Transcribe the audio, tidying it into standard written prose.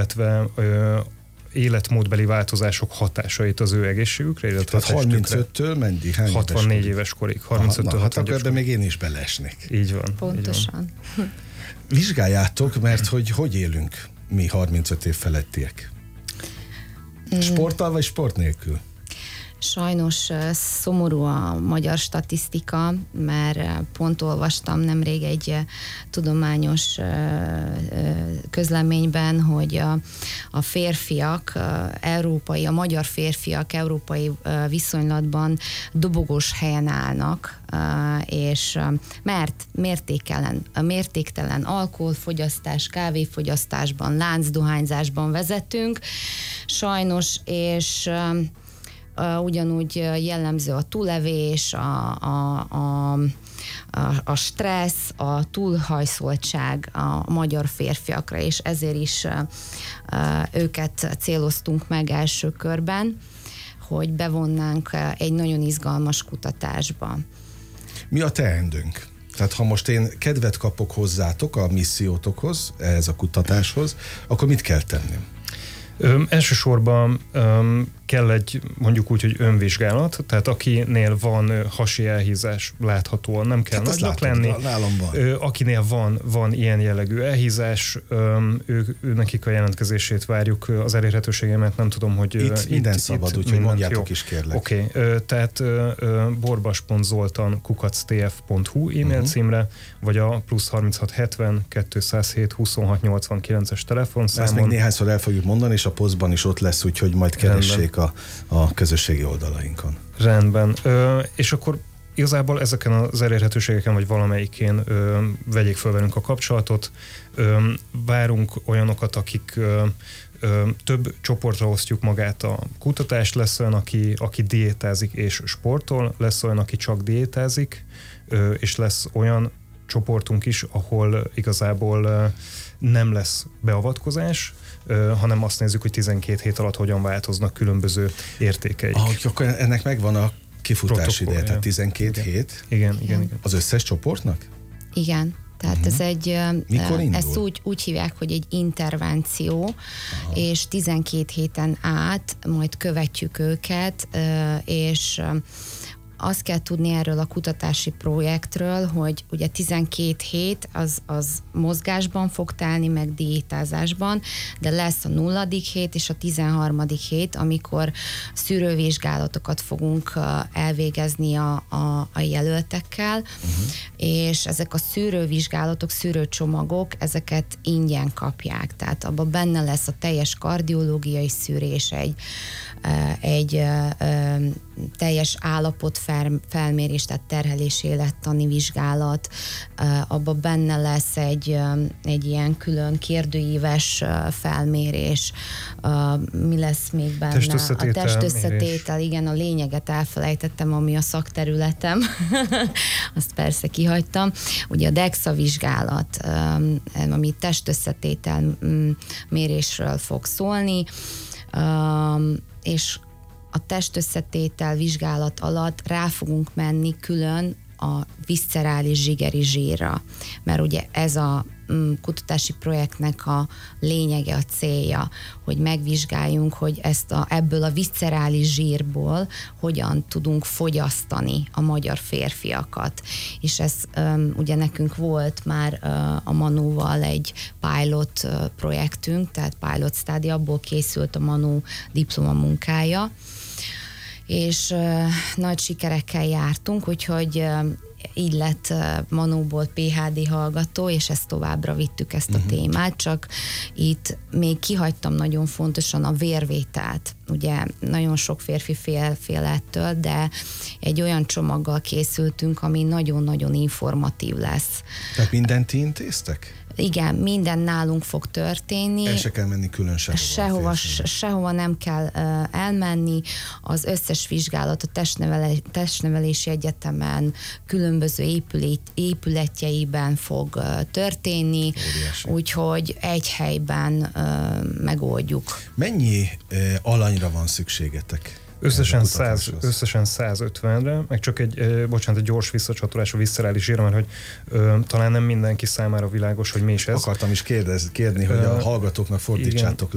illetve életmódbeli változások hatásait az ő egészségükre, illetve tehát 35-től meddig? 64 éves korig. 35-től hát akkor ebben még én is beleesnék. Így van. Pontosan. Így van. Vizsgáljátok, mert hogy élünk mi 35 év felettiek? Sporttal vagy sport nélkül? Sajnos szomorú a magyar statisztika, mert pont olvastam nemrég egy tudományos közleményben, hogy a férfiak, a magyar férfiak európai viszonylatban dobogós helyen állnak, és mert mértéktelen alkoholfogyasztás, kávéfogyasztásban, láncdohányzásban vezetünk, sajnos, és ugyanúgy jellemző a túlevés, a stressz, a túlhajszoltság a magyar férfiakra, és ezért is őket céloztunk meg első körben, hogy bevonnánk egy nagyon izgalmas kutatásba. Mi a teendőnk? Tehát ha most én kedvet kapok hozzátok a missziótokhoz, ehhez a kutatáshoz, akkor mit kell tennem? Elsősorban kell egy, mondjuk úgy, hogy önvizsgálat, tehát akinél van hasi elhízás, láthatóan nem kell nagynak lenni. Akinél van ilyen jellegű elhízás, nekik a jelentkezését várjuk, az elérhetőségemet nem tudom, hogy... Itt minden szabad, úgyhogy mondjátok is, kérlek. Oké, tehát borbas.zoltan@tf.hu e-mail címre, vagy a +36 70 207 26 89-es telefonszámon. Ezt még néhányszor el fogjuk mondani, és a posztban is ott lesz, úgyhogy majd keressék a közösségi oldalainkon. Rendben. És akkor igazából ezeken az elérhetőségeken, vagy valamelyikén vegyék fel velünk a kapcsolatot. Várunk olyanokat, akik több csoportra osztjuk magát a kutatást. Lesz olyan, aki diétázik és sportol, lesz olyan, aki csak diétázik, és lesz olyan csoportunk is, ahol igazából nem lesz beavatkozás, hanem azt nézzük, hogy 12 hét alatt hogyan változnak különböző értékeik. Akkor ennek megvan a kifutási ideje, tehát 12 hét? Igen. Az összes csoportnak? Igen. Tehát ez egy, mikor indul? ezt úgy hívják, hogy egy intervenció, és 12 héten át majd követjük őket, és azt kell tudni erről a kutatási projektről, hogy ugye 12 hét az mozgásban fog telni, meg diétázásban, de lesz a 0. hét és a 13. hét, amikor szűrővizsgálatokat fogunk elvégezni a jelöltekkel, és ezek a szűrővizsgálatok, szűrőcsomagok, ezeket ingyen kapják. Tehát abban benne lesz a teljes kardiológiai szűrés, egy teljes állapot felmérés, tehát terhelés élettani vizsgálat, abban benne lesz egy ilyen külön kérdőíves felmérés, mi lesz még benne? A testösszetétel, igen, a lényeget elfelejtettem, ami a szakterületem, azt persze kihagytam. Ugye a DEXA vizsgálat, ami testösszetétel mérésről fog szólni, és a testösszetétel vizsgálat alatt rá fogunk menni külön a viszcerális zsigeri zsírra, mert ugye ez a kutatási projektnek a lényege, a célja, hogy megvizsgáljunk, hogy ebből a viszcerális zsírból hogyan tudunk fogyasztani a magyar férfiakat. És ez ugye nekünk volt már a Manóval egy pilot projektünk, tehát pilot study, abból készült a Manó diplomamunkája, és nagy sikerekkel jártunk, úgyhogy így lett Manóból PhD hallgató, és ezt továbbra vittük ezt a témát, csak itt még kihagytam nagyon fontosan a vérvételt. Ugye nagyon sok férfi fél ettől, de egy olyan csomaggal készültünk, ami nagyon-nagyon informatív lesz. Tehát mindent intéztek? Igen, minden nálunk fog történni. El se kell menni külön Sehova nem kell elmenni. Az összes vizsgálat a testnevelési egyetemen különböző épületjeiben fog történni, úgyhogy egy helyben megoldjuk. Mennyi alanyra van szükségetek? Összesen 150-re, meg csak egy gyors visszacsatolás a viszcerális zsírra, mert hogy talán nem mindenki számára világos, hogy mi is ez. Akartam is kérni, hogy a hallgatóknak fordítsátok